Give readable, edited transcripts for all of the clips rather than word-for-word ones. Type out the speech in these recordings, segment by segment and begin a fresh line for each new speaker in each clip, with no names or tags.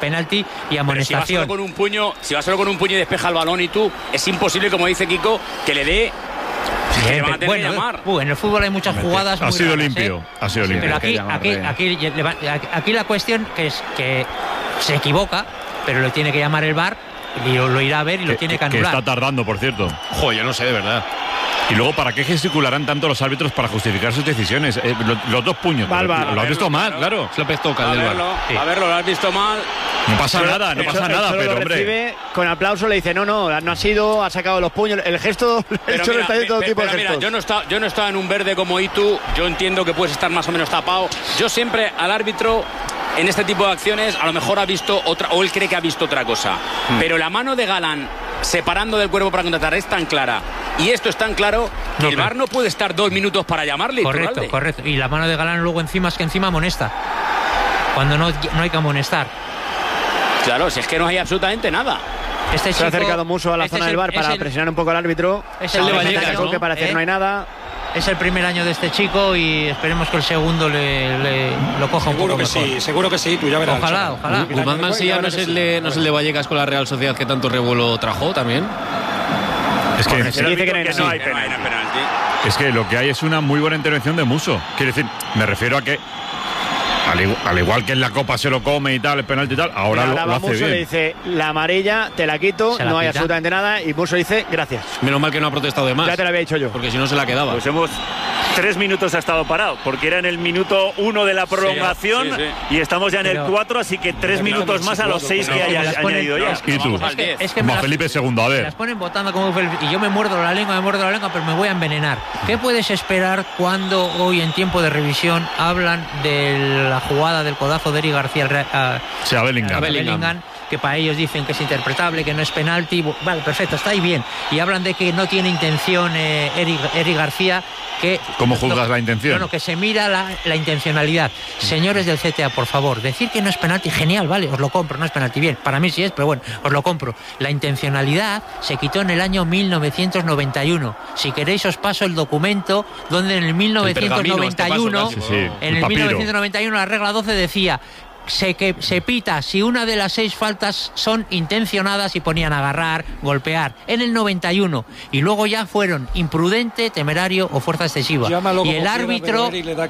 penalti y amonestación.
Si va solo con un puño y despeja el balón y tú, es imposible, como dice Kiko, que le dé.
En el fútbol hay muchas jugadas.
Ha sido limpio.
Pero aquí la cuestión es que se equivoca, pero lo tiene que llamar el VAR y lo irá a ver y lo tiene que anular.
Que está tardando, por cierto.
Yo no sé, de verdad.
Y luego, ¿para qué gesticularán tanto los árbitros para justificar sus decisiones? Los dos puños. Lo has visto mal, claro.
Se lo toca el del VAR.
A verlo, lo has visto mal.
No pasa nada, pero
lo recibe, con aplauso le dice, no ha sido, ha sacado los puños. El gesto, el Cholo está haciendo todo tipo de gestos.
Yo no estaba en un verde como Itu. Yo entiendo que puedes estar más o menos tapado. Yo siempre al árbitro, en este tipo de acciones, a lo mejor ha visto otra, o él cree que ha visto otra cosa. Pero la mano de Galán separando del cuerpo para contratar es tan clara, y esto es tan claro, que el VAR no puede estar 2 minutos para llamarle.
Correcto. Y la mano de Galán luego encima amonesta, cuando no hay que amonestar.
Claro, si es que no hay absolutamente nada.
Se ha acercado Musso a la zona del VAR para presionar un poco al árbitro.
Es el de Vallecas,
¿no? Que para hacer no hay nada.
Es el primer año de este chico y esperemos que el segundo lo coja un poco mejor.
Seguro que sí, tú ya verás.
Ojalá.
Guzmán Mansilla no es el de Vallecas con la Real Sociedad que tanto revuelo trajo también.
Es que
dice que no hay
penalti.
Es que lo que hay es una muy buena intervención de Musso. Quiere decir, me refiero a que al igual que en la Copa se lo come y tal, el penalti y tal, ahora lo hace
Musso
bien.
Le dice, la amarilla, te la quito, no hay absolutamente nada, y Musso dice, gracias.
Menos mal que no ha protestado de más.
Ya te lo había dicho yo.
Porque si no se la quedaba.
Pues 3 minutos ha estado parado, porque era en el minuto 1 de la prolongación, y estamos ya en el 4, así que 3 minutos más a los 6 que haya añadido ya.
Y tú,
es que
como Felipe II, a ver.
Las ponen votando como Felipe, y yo me muerdo la lengua, pero me voy a envenenar. ¿Qué puedes esperar cuando hoy en tiempo de revisión hablan de la jugada del codazo de Eric García
a Bellingham?
Que para ellos dicen que es interpretable, que no es penalti? Vale, perfecto, está ahí bien. Y hablan de que no tiene intención Eric García.
¿Cómo juzgas la intención?
No, que se mira la intencionalidad. Señores del CTA, por favor, decir que no es penalti, genial, vale, os lo compro, no es penalti, bien, para mí sí es, pero bueno, os lo compro. La intencionalidad se quitó en el año 1991. Si queréis os paso el documento donde en el 1991, en el 1991 la regla 12 decía que se pita si una de las 6 faltas son intencionadas, y ponían agarrar, golpear en el 91, y luego ya fueron imprudente, temerario o fuerza excesiva.
Llámalo,
y el árbitro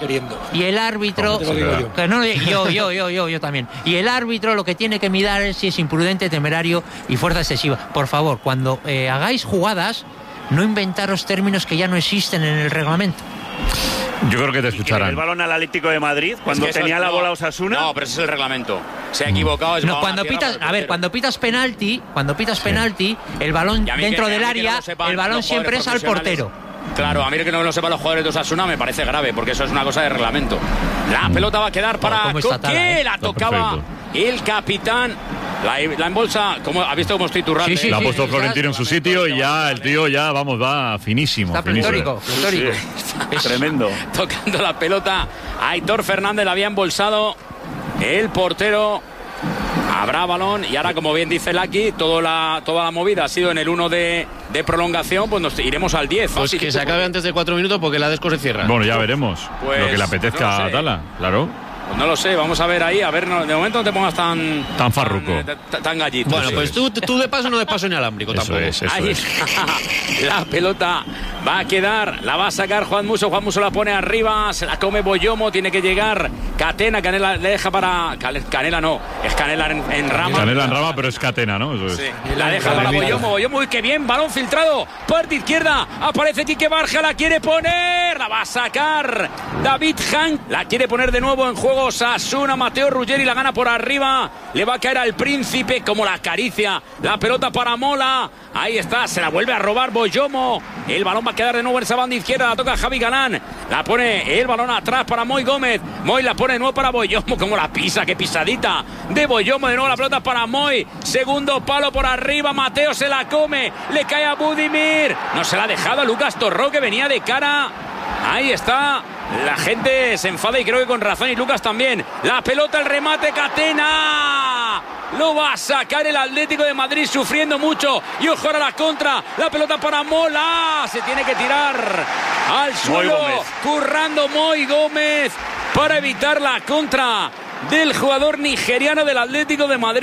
yo también, y el árbitro lo que tiene que mirar es si es imprudente, temerario y fuerza excesiva. Por favor, cuando hagáis jugadas, no inventaros términos que ya no existen en el reglamento.
Yo creo que te escucharán.
El balón al Atlético de Madrid, cuando tenía la bola Osasuna.
No, pero ese es el reglamento. Se ha equivocado.
Cuando pitas penalti, el balón dentro del área, el balón siempre es al portero.
Claro, a mí que no lo sepan los jugadores de Osasuna me parece grave, porque eso es una cosa de reglamento. La pelota va a quedar para Coque, la tocaba el capitán. La embolsa, ¿ha visto cómo estoy turrando?
Sí, la ha puesto Florentino en su sitio y ya el tío va finísimo.
Está pletórico.
Tremendo.
Tocando la pelota, Aitor Fernández la había embolsado el portero. Habrá balón y ahora, como bien dice Laki, toda la movida ha sido en el 1 de prolongación, pues nos iremos al 10.
Pues que se acabe antes de 4 minutos porque la Desco se cierra.
Bueno, ya veremos lo que le apetezca a Tala, claro.
Pues no lo sé, vamos a ver ahí, de momento no te pongas tan
farruco,
tan gallito.
Bueno, pues tú de paso no de paso ni alámbrico tampoco.
Eso
ahí
es.
La pelota va a quedar, la va a sacar Juan Musso la pone arriba, se la come Boyomo, tiene que llegar Catena le deja para... Canela no, es Canela en rama.
Canela en rama, pero es Catena, ¿no? Eso es.
Sí, la deja para Boyomo, uy, qué bien, balón filtrado, parte izquierda, aparece Quique Barja, la quiere poner, la va a sacar David Hank, la quiere poner de nuevo en juego Osasuna, Mateo Ruggeri la gana por arriba, le va a caer al Príncipe, como la acaricia, la pelota para Mola, ahí está, se la vuelve a robar Boyomo, el balón va a quedar de nuevo en esa banda izquierda, la toca Javi Galán, la pone el balón atrás para Moy Gómez, Moy la pone de nuevo para Boyomo, como la pisa, qué pisadita de Boyomo, de nuevo la pelota para Moy, segundo palo por arriba, Mateo se la come, le cae a Budimir, no se la ha dejado a Lucas Torró, que venía de cara, ahí está. La gente se enfada y creo que con razón, y Lucas también. La pelota, el remate, Catena. Lo va a sacar el Atlético de Madrid sufriendo mucho. Y ojo ahora la contra. La pelota para Mola. Se tiene que tirar al suelo. Currando Moy Gómez para evitar la contra del jugador nigeriano del Atlético de Madrid.